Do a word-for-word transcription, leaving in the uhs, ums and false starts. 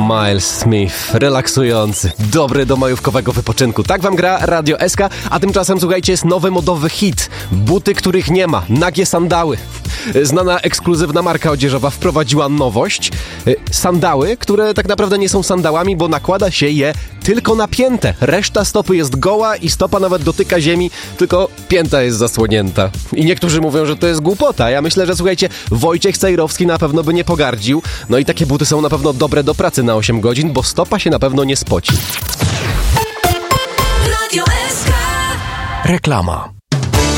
Miles Smith, relaksujący, dobry do majówkowego wypoczynku. Tak wam gra Radio S K, a tymczasem słuchajcie, jest nowy modowy hit. Buty, których nie ma, nagie sandały. Znana ekskluzywna marka odzieżowa wprowadziła nowość. Sandały, które tak naprawdę nie są sandałami, bo nakłada się je tylko na piętę. Reszta stopy jest goła i stopa nawet dotyka ziemi, tylko pięta jest zasłonięta. I niektórzy mówią, że to jest głupota. Ja myślę, że słuchajcie, Wojciech Cejrowski na pewno by nie pogardził. No i takie buty są na pewno dobre do pracy na osiem godzin, bo stopa się na pewno nie spoci. Radio S K. Reklama.